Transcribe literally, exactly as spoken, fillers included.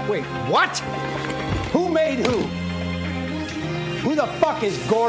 Wait, what? Who made who? Who the fuck is Gordon?